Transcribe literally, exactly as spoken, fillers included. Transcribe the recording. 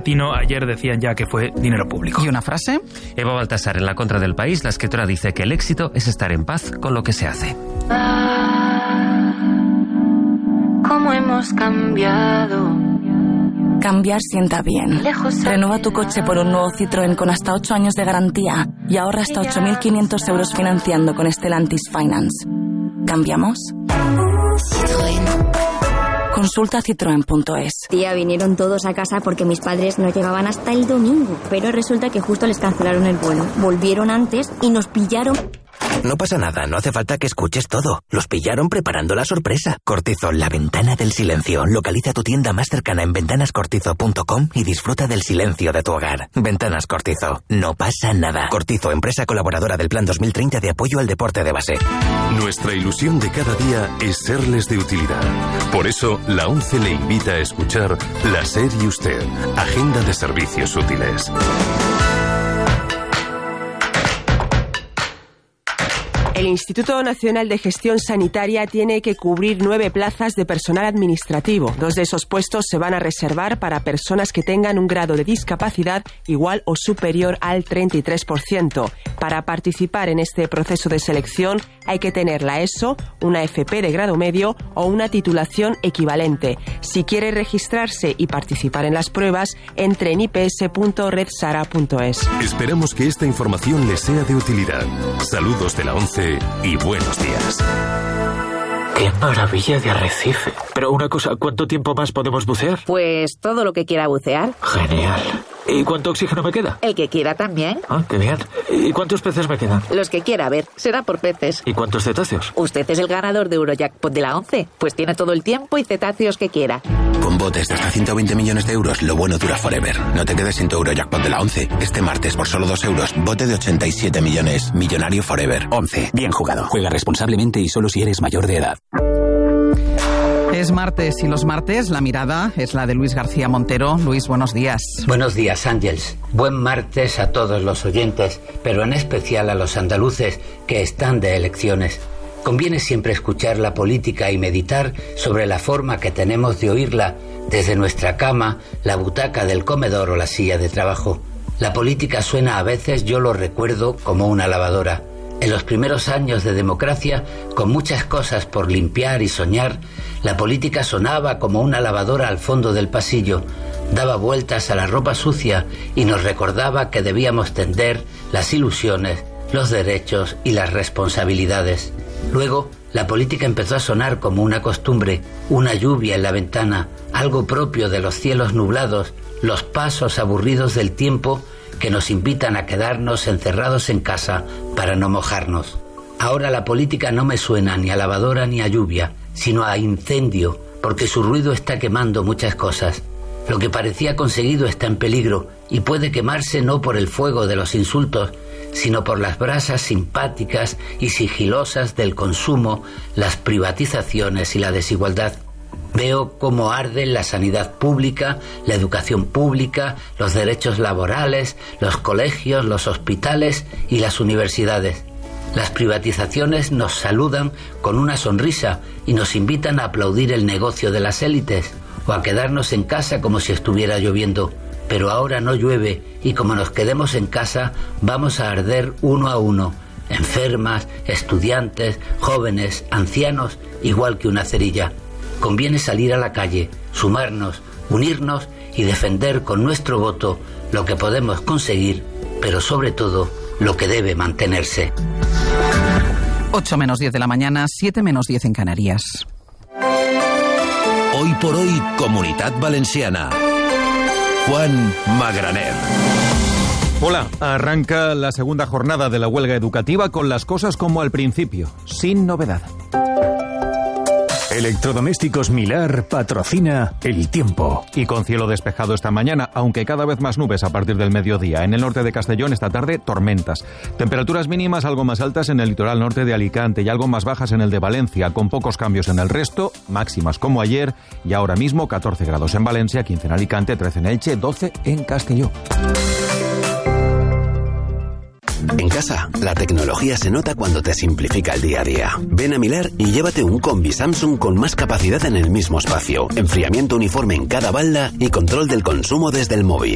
Tino, ayer decían ya que fue dinero público. ¿Y una frase? Eva Baltasar, en La Contra del País, la escritora dice que el éxito es estar en paz con lo que se hace. ¿Cómo hemos cambiado? Cambiar sienta bien. Renueva tu coche por un nuevo Citroën con hasta ocho años de garantía y ahorra hasta ocho mil quinientos euros financiando con Stellantis Finance. ¿Cambiamos? Citroën. Consulta citroen punto es. Tía, vinieron todos a casa porque mis padres no llegaban hasta el domingo, pero resulta que justo les cancelaron el vuelo. Volvieron antes y nos pillaron. No pasa nada, no hace falta que escuches todo. Los pillaron preparando la sorpresa. Cortizol, la ventana del silencio. Localiza tu tienda más cercana en ventanas cortizo punto com y disfruta del silencio de tu hogar. Ventanas Cortizo. No pasa nada. Cortizo, empresa colaboradora del Plan dos mil treinta de apoyo al deporte de base. Nuestra ilusión de cada día es serles de utilidad. Por eso, la ONCE le invita a escuchar La SER y Usted, Agenda de Servicios Útiles. El Instituto Nacional de Gestión Sanitaria tiene que cubrir nueve plazas de personal administrativo. Dos de esos puestos se van a reservar para personas que tengan un grado de discapacidad igual o superior al treinta y tres por ciento. Para participar en este proceso de selección hay que tener la ESO, una F P de grado medio o una titulación equivalente. Si quiere registrarse y participar en las pruebas, entre en i p s punto red sara punto es. Esperamos que esta información les sea de utilidad. Saludos de la ONCE y buenos días. ¡Qué maravilla de arrecife! Pero una cosa, ¿cuánto tiempo más podemos bucear? Pues todo lo que quiera bucear. Genial. ¿Y cuánto oxígeno me queda? El que quiera también. Ah, qué bien. ¿Y cuántos peces me quedan? Los que quiera, a ver, será por peces. ¿Y cuántos cetáceos? Usted es el ganador de Eurojackpot de la ONCE, pues tiene todo el tiempo y cetáceos que quiera. Con botes de hasta ciento veinte millones de euros, lo bueno dura forever. No te quedes sin tu Eurojackpot de la ONCE. Este martes, por solo dos euros, bote de ochenta y siete millones. Millonario forever. ONCE. Bien jugado. Juega responsablemente y solo si eres mayor de edad. Es martes y los martes la mirada es la de Luis García Montero. Luis, buenos días. Buenos días, Ángels. Buen martes a todos los oyentes, pero en especial a los andaluces que están de elecciones. Conviene siempre escuchar la política y meditar sobre la forma que tenemos de oírla desde nuestra cama, la butaca del comedor o la silla de trabajo. La política suena a veces, yo lo recuerdo, como una lavadora. En los primeros años de democracia, con muchas cosas por limpiar y soñar, la política sonaba como una lavadora al fondo del pasillo, daba vueltas a la ropa sucia y nos recordaba que debíamos tender las ilusiones, los derechos y las responsabilidades. Luego, la política empezó a sonar como una costumbre, una lluvia en la ventana, algo propio de los cielos nublados, los pasos aburridos del tiempo que nos invitan a quedarnos encerrados en casa para no mojarnos. Ahora la política no me suena ni a lavadora ni a lluvia, sino a incendio, porque su ruido está quemando muchas cosas. Lo que parecía conseguido está en peligro y puede quemarse no por el fuego de los insultos, sino por las brasas simpáticas y sigilosas del consumo, las privatizaciones y la desigualdad. Veo cómo arden la sanidad pública, la educación pública, los derechos laborales, los colegios, los hospitales y las universidades. Las privatizaciones nos saludan con una sonrisa y nos invitan a aplaudir el negocio de las élites o a quedarnos en casa como si estuviera lloviendo. Pero ahora no llueve y como nos quedemos en casa vamos a arder uno a uno. Enfermas, estudiantes, jóvenes, ancianos, igual que una cerilla. Conviene salir a la calle, sumarnos, unirnos y defender con nuestro voto lo que podemos conseguir, pero sobre todo lo que debe mantenerse. ocho menos diez de la mañana, siete menos diez en Canarias. Hoy por hoy, Comunitat Valenciana. Juan Magraner. Hola, arranca la segunda jornada de la huelga educativa con las cosas como al principio, sin novedad. Electrodomésticos Milar patrocina El Tiempo. Y con cielo despejado esta mañana, aunque cada vez más nubes a partir del mediodía. En el norte de Castellón esta tarde, tormentas. Temperaturas mínimas algo más altas en el litoral norte de Alicante y algo más bajas en el de Valencia, con pocos cambios en el resto, máximas como ayer y ahora mismo catorce grados en Valencia, quince en Alicante, trece en Elche, doce en Castelló. En casa, la tecnología se nota cuando te simplifica el día a día. Ven a Milar y llévate un combi Samsung con más capacidad en el mismo espacio, enfriamiento uniforme en cada balda y control del consumo desde el móvil.